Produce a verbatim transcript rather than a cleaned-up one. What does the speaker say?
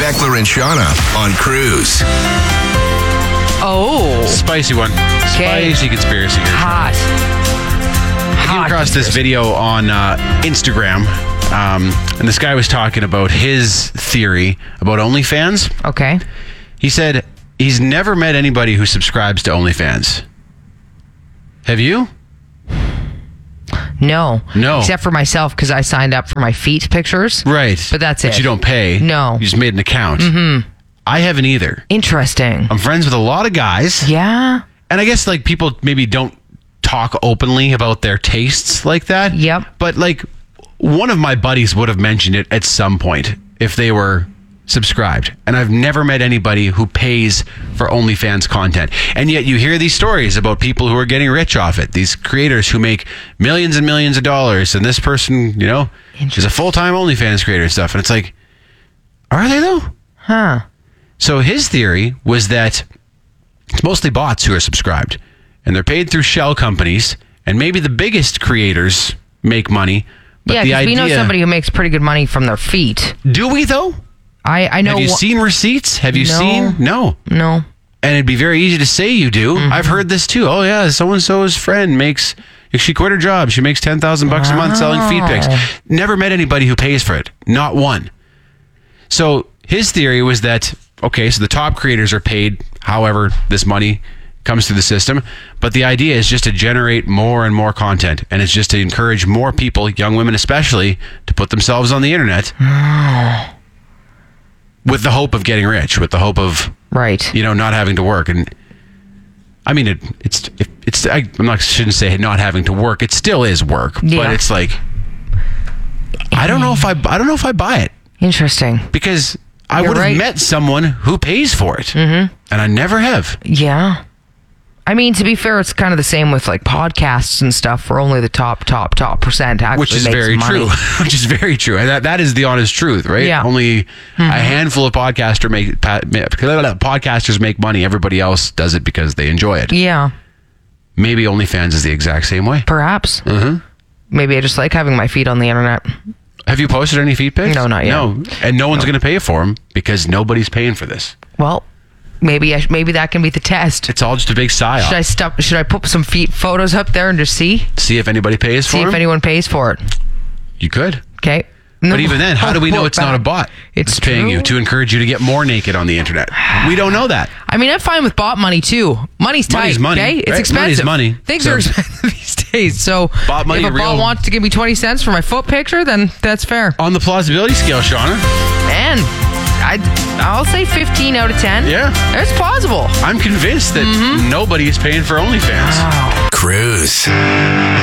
Beckler and Shauna on Cruise. Oh. Spicy one. Okay. Spicy conspiracy here. Hot. I came across this video on uh, Instagram, um, and this guy was talking about his theory about OnlyFans. Okay. He said he's never met anybody who subscribes to OnlyFans. Have you? No. No. Except for myself, because I signed up for my feet pictures. Right. But that's But it. you don't pay. No. You just made an account. Mm-hmm. I haven't either. Interesting. I'm friends with a lot of guys. Yeah. And I guess like people maybe don't talk openly about their tastes like that. Yep. But like one of my buddies would have mentioned it at some point if they were subscribed. And I've never met anybody who pays for OnlyFans content. And yet you hear these stories about people who are getting rich off it. These creators who make millions and millions of dollars. And this person, you know, is a full-time OnlyFans creator and stuff. And it's like, are they though? Huh. So his theory was that it's mostly bots who are subscribed, and they're paid through shell companies, and maybe the biggest creators make money. But Yeah, the because idea, we know somebody who makes pretty good money from their feet. do we though? I, I know. Have you wh- seen receipts? Have you No. seen? No. No. And it'd be very easy to say you do. Mm-hmm. I've heard this too. Oh yeah, so and so's friend makes. She quit her job. She makes ten thousand bucks a month selling feet pics. Never met anybody who pays for it. Not one. So his theory was that, okay, so the top creators are paid however this money comes through the system, but the idea is just to generate more and more content, and it's just to encourage more people, young women especially, to put themselves on the internet with the hope of getting rich, with the hope of, Right. you know, not having to work. And I mean, it, it's it, it's I, I'm not shouldn't say not having to work. It still is work, Yeah. but it's like I don't know if I I don't know if I buy it. Interesting. Because I You're would have right. met someone who pays for it. Mm-hmm. And I never have. Yeah. I mean, to be fair, it's kind of the same with like podcasts and stuff where only the top, top, top percent actually Which is makes very money. true. Which is very true. And that, that is the honest truth, right? Yeah. Only a handful of podcaster make, pa- podcasters make money. Everybody else does it because they enjoy it. Yeah. Maybe OnlyFans is the exact same way. Perhaps. Mm-hmm. Maybe I just like having my feet on the internet. Have you posted any feet pics? No, not yet. No. And no one's going to pay for them because nobody's paying for this. Well, maybe I sh- maybe that can be the test. It's all just a big psyop. Should I stop? Should I put some feet photos up there and just see? See if anybody pays for See if them? anyone pays for it. You could. Okay. But even then, how do we know it's not a bot? It's paying true. you to encourage you to get more naked on the internet. We don't know that. I mean, I'm fine with bot money too. Money's tight. Money's money, Okay, it's right? expensive. Money's money. Things So- are expensive these days. So Bot money, if a bot real- wants to give me twenty cents for my foot picture, then that's fair. On the plausibility scale, Shauna, Man, I I'll say fifteen out of ten. Yeah. It's plausible. I'm convinced that nobody is paying for OnlyFans. Cruise.